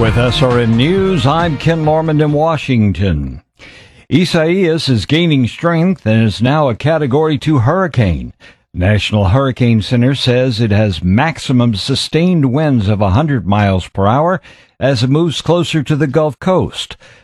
With SRN News, I'm Ken Lorman in Washington. Isaias is gaining strength and is now a Category 2 hurricane. National Hurricane Center says it has maximum sustained winds of 100 miles per hour as it moves closer to the Gulf Coast.